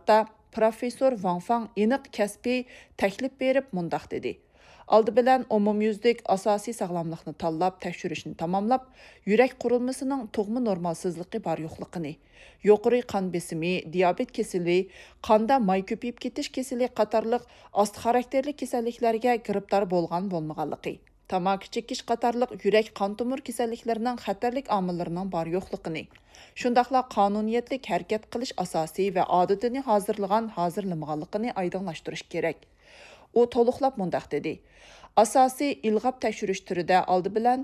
vaqtda professor Wang Fang aniq kasbiy taklif berib mundaq dedi. Aldı bilan umumyüzlik asosiy sağlamlıqni tanlab tekshirishni tamamlab, yurak qurilmasining tug'ma normalsizligi bor yo'qligini, yuqori qon besimi, diabet kasali, qonda may ko'payib ketish kasali qatorliq osti xarakterli kasalliklarga giribdor bo'lgan bo'lmaganligi, tamaki chekish qatorliq yurak qon tomir kasalliklarining xatarlik omillarining bor yo'qligini, shundaqla qonuniyatlik harakat qilish asosi va odatini hozirlamaganligini oydinlashtirish kerak. U to'liqlab mundaq dedi. Asosiy ilg'ab tekshirish turida oldi bilan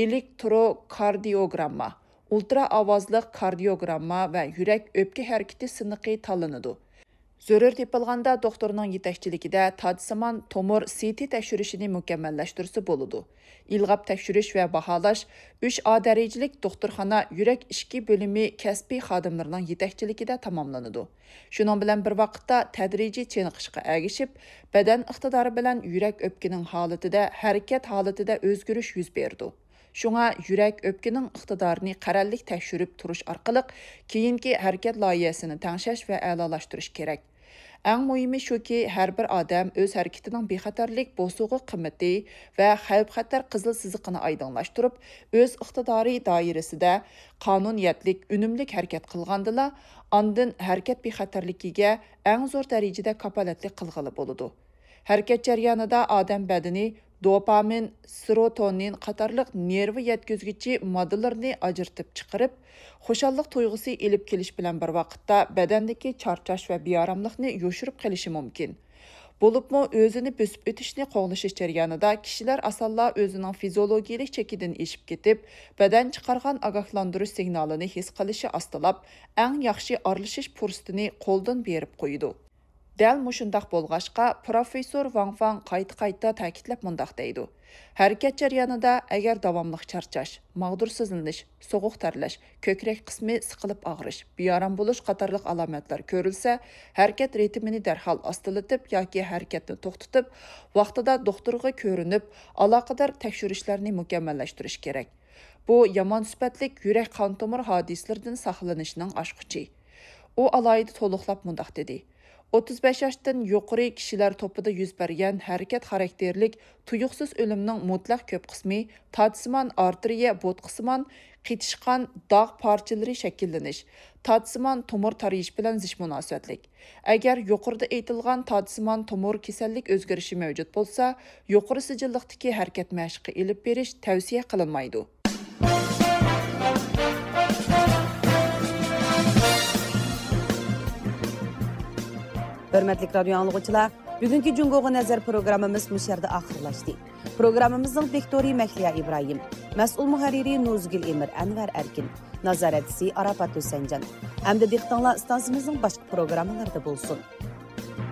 elektrokardiogramma, ultra ovozli kardiogramma va yurak o'pka harakati siniqi tanlanadi. Zörür tepilganda doktorning yetakchiligida tadsimon tomir CT tekshirishini mukammallashtirsa bo'ladi. Ilg'ab tekshirish va baholash 3A darajalik doktorxona yurak ishki bo'limi kasbiy xodimlarining yetakchiligida tamomlanadi. Shuning bilan bir vaqtda tadrijiy cheniqishga ergishib, badan iqtidori bilan yurak o'pkining holatida, harakat holatida o'zgarish yuz berdi. Shunga yurak o'pkining iqtidorini qarallik tekshirib turish orqali keyingi harakat loyihasini tangshash va a'lolashtirish kerak. Eng muhimi shuki, har bir odam o'z harakatining bexatarlik bosug'i qimmati va xavf-xatar qizil siziqini oydinlashtirib, o'z iqtidori doirasida qonuniyatlik, unumlik harakat qilgandila, ondan harakat bexatarligiga eng zo'r darajada kapolatlik qilg'ili bo'ladi. Harakat jarayonida odam badani dopamin, serotonin qatorliq nervi yetkazuvchi moddalarni ajratib chiqarib, xushallik tuyg'usi elib kelish bilan bir vaqtda badandagi charchash va beoromlikni yo'shirib qilishi mumkin. Bo'libmi o'zini bosib o'tishni qo'g'lishish jarayonida kishilar asalla o'zining fiziologiyalik chekidan eshib ketib, badan chiqargan ogohlantirish signalini his qilishi astalab, eng yaxshi aralashish fursatini qo'ldan berib qo'ydi. Dal mushundaq bo'lg'ashqa, professor Wang Fang qayta ta'kidlab mundaq deydi. Harakat jarayonida agar davomli charchash, mag'dursizlanish, sovuq tarlash, ko'krak qismi siqilib og'rish, beorom bo'lish qatorliq alomatlar ko'rilsa, harakat ritmini darhol ostilatib yoki harakatni to'xtatib, vaqtida doktorga ko'rinib, aloqador tekshirishlarni mukammallashtirish kerak. Bu yomon sifatlik yurak qon tomir hodislaridan saqlanishning oshquchi. U alohida to'liqlab mundaq dedi. 35 yoshdan yuqori kishilar topida yuz bergan harakat xarakterlik tuyuqsiz o'limning mutlaq ko'p qismi tadsimon arteriya bo'tqisimon qitishgan dog' parchalari shakllanish, tadsimon tomir tarayish bilan zish munosabatlik. Agar yuqorida aytilgan tadsimon tomir kasallik o'zgarishi mavjud bo'lsa, yuqori sijilliqdagi harakat mashqi elib berish tavsiya qilinmaydi. Hörmətli radio anlıqçılar, bugünkü Cungoğa Nəzər proqramımız bu yerdə axırlaşdı. Proqramımızın diktori Məhliya İbrahim, məsul mühərriri Nuzgül Emir Ənvər Ərkin, nazarətçisi Arafat Hüsəncan. Həm də diqqətinizlə stansiyamızın başqa proqramlarında bolsun.